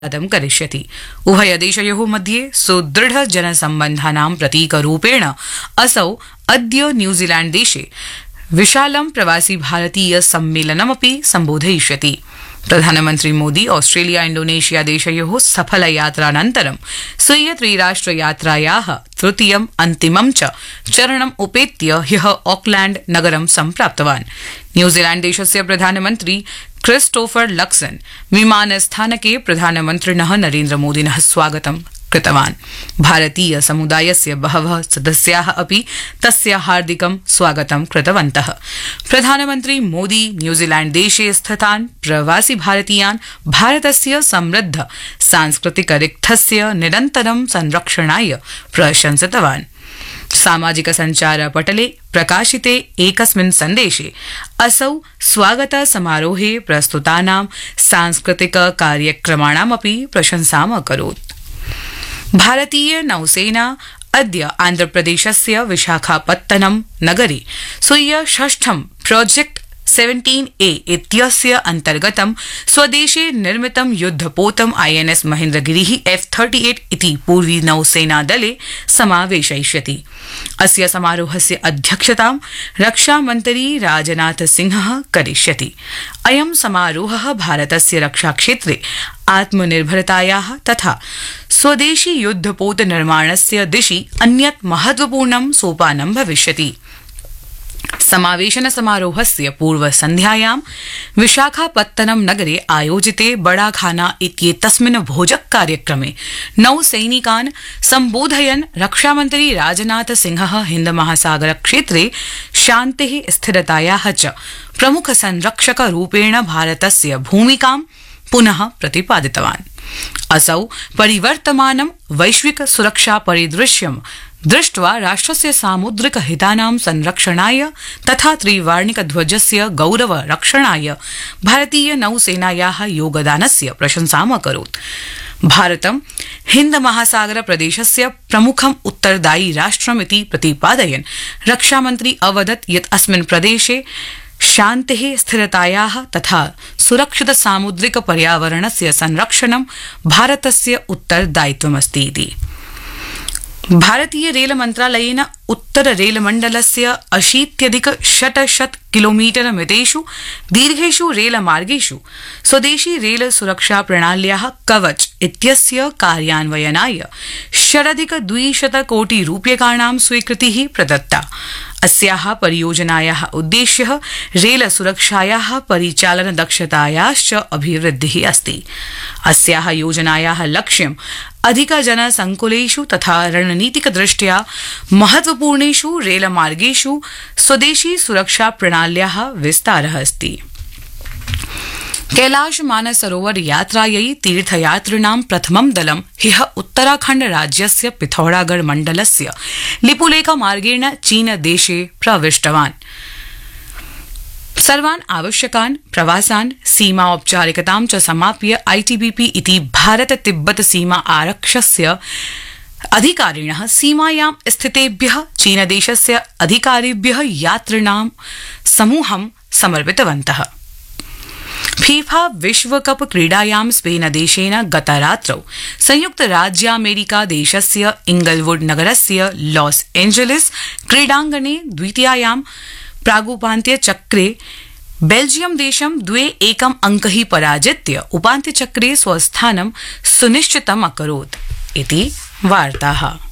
स्वागतं करिष्यति। उभयदेशयोः मध्ये सुदृढ जनसम्बन्धानां प्रतीकरूपेण असौ अद्य न्यूजीलैण्ड देशे विशालं प्रवासी भारतीय सम्मेलनमपि सम्बोधयिष्यति। प्रधानमन्त्री मोदी ऑस्ट्रेलिया इंडोनेशिया देशयोः सफल यात्रानन्तरं स्वीय त्रिराष्ट्रयात्रायाः तृतीयम् अन्तिमं च चरणम् उपेत्य ह्यः ऑकलैण्ड नगरं सम्प्राप्तवान्। न्यूजीलैण्ड देशस्य प्रधानमन्त्री क्रिस्टोफर लक्सन विमानस्थानके प्रधानमन्त्रिणः नरेन्द्र मोदिनः स्वागतं कृतवान्। भारतीय समुदायस्य बहवः सदस्याः अपि तस्य हार्दिकं स्वागतं कृतवन्तः। प्रधानमन्त्री मोदी न्यूजीलैण्ड देशे स्थितान् प्रवासी भारतीयान् भारतस्य समृद्ध सांस्कृतिक रिक्थस्य निरन्तरं संरक्षणाय प्रशंसितवान्। सामाजिक संचार पटले प्रकाशिते एकस्मिन् सन्देशे असौ स्वागत समारोहे प्रस्तुतानां सांस्कृतिक कार्यक्रमाणामपि प्रशंसाम् अकरोत्। भारतीय नौसेना अद्य आन्ध्रप्रदेशस्य विशाखापत्तनम नगरे स्वीय षष्ठं प्रोजेक्ट 17A इत्यस्य अन्तर्गतं स्वदेशे निर्मितं युद्धपोतम् INS महेन्द्रगिरिः F-38 इति पूर्वी नौसेनादले समावेशयिष्यति। अस्य समारोहस्य अध्यक्षतां रक्षामन्त्री राजनाथ सिंहः करिष्यति। अयं समारोहः भारतस्य रक्षाक्षेत्रे आत्मनिर्भरतायाः तथा स्वदेशी युद्धपोत निर्माणस्य दिशि अन्यत् महत्वपूर्णं सोपानं भविष्यति। समावेशन समारोहस्य पूर्वसन्ध्यायां विशाखापत्तनम नगरे आयोजिते बड़ाखाना इत्येतस्मिन् भोजक कार्यक्रमे नौसैनिकान् सम्बोधयन् रक्षामन्त्री राजनाथ सिंहः हिन्दमहासागर क्षेत्रे शान्तेः स्थिरतायाः च प्रमुख संरक्षक रूपेण भारतस्य भूमिकां पुनः प्रतिपादितवान्। असौ परिवर्तमानं वैश्विक सुरक्षा परिदृश्यं दृष्ट्वा राष्ट्रस्य सामुद्रिक हितानां संरक्षणाय तथा त्रिवार्णिकध्वजस्य गौरव रक्षणाय भारतीय नौसेनायाः योगदानस्य प्रशंसाम् अकरोत्। भारतं हिन्द महासागर प्रदेशस्य प्रमुखम् उत्तरदायी राष्ट्रमिति प्रतिपादयन् रक्षामन्त्री अवदत् यत् अस्मिन् प्रदेशे शान्तेः स्थिरतायाः तथा सुरक्षित सामुद्रिक पर्यावरणस्य संरक्षणं भारतस्य उत्तरदायित्वमस्ति इति। भारतीय रेल मन्त्रालयेन उत्तर रेल मण्डलस्य 80,600 किलोमीटर मितेषु दीर्घेषु रेलमार्गेषु स्वदेशी रेल सुरक्षा प्रणाल्याः कवच इत्यस्य कार्यान्वयनाय 200 कोटि रूप्यकाणां स्वीकृतिः प्रदत्ता। अस्याः परियोजनायाः उद्देश्यः रेल सुरक्षायाः परिचालन दक्षतायाश्च अभिवृद्धिः अस्ति। अस्याः योजनायाः लक्ष्यम् अधिक जनसंकुलेषु तथा रणनीतिक दृष्ट्या महत्वपूर्णेषु रेलमार्गेषु स्वदेशी सुरक्षा प्रणाल्याः विस्तारः अस्ति। कैलाश मानसरोवर यात्रायै तीर्थयात्रिणां प्रथमं दलं ह्यः उत्तराखण्ड राज्यस्य पिथौरागढ़ मण्डलस्य लिपुलेख मार्गेण चीन देशे प्रविष्टवान्। सर्वान् आवश्यकान् प्रवासान् सीमा औपचारिकतां च समाप्य ITBP इति भारत तिब्बत सीमा आरक्षस्य अधिकारिणः सीमायां स्थितेभ्यः चीनदेशस्य अधिकारिभ्यः यात्रिणां समूहं समर्पितवन्तः। फीफा विश्वकप क्रीडायां स्पेन देशेन गतरात्रौ संयुक्त राज्यामेरिका देशस्य इंगलवुड नगरस्य लॉस एंजेलिस क्रीडाङ्गणे द्वितीयायां प्रागुपान्त्यचक्रे बेल्जियम देशं 2-1 अंकैः पराजित्य उपान्त्यचक्रे स्वस्थानं सुनिश्चितम् अकरोत् इति वार्ताः।